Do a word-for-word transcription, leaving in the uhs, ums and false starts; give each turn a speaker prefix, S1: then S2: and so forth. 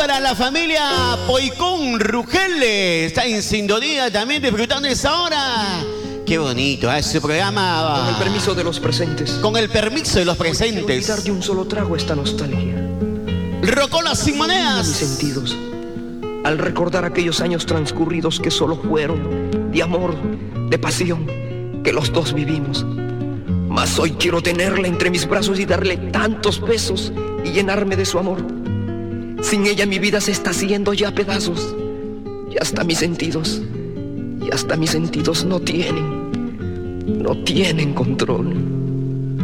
S1: para la familia Poicón Rugele. Está en sintonía también disfrutando esa hora. Qué bonito, ¿eh? Su programa.
S2: Con el permiso de los presentes.
S1: Con el permiso de los presentes.
S2: Quiero olvidar de un solo trago esta nostalgia.
S1: Rocola sin monedas.
S2: Mis sentidos. Al recordar aquellos años transcurridos que solo fueron de amor, de pasión, que los dos vivimos. Mas hoy quiero tenerla entre mis brazos y darle tantos besos y llenarme de su amor. Sin ella mi vida se está haciendo ya a pedazos. Y hasta mis sentidos, y hasta mis sentidos no tienen, no tienen control.